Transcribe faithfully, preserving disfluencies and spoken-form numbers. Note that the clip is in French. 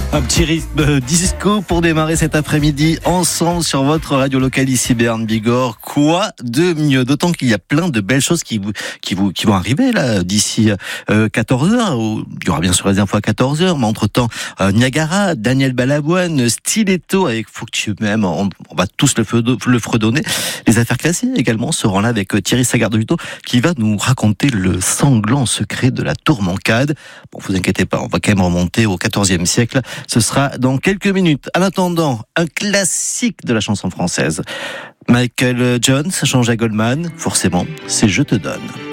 Un petit rythme disco pour démarrer cet après-midi ensemble sur votre radio locale ici Béarn Bigorre. Quoi de mieux? D'autant qu'il y a plein de belles choses qui vous, qui vous, qui vont arriver là d'ici euh, quatorze heures. Il y aura bien sûr les infos à quatorze heures, mais entre-temps euh, Niagara, Daniel Balavoine, Stiletto avec Faut que tu m'aimes. On, on va tous le, le fredonner. Les affaires classées également seront là avec Thierry Sagardolito qui va nous raconter le sanglant secret de la tourmentade. Bon, vous inquiétez pas, on va quand même remonter au quatorzième siècle. Ce sera dans quelques minutes. En attendant, un classique de la chanson française. Michael Jones, Jean-Jacques Goldman, forcément, c'est Je te donne.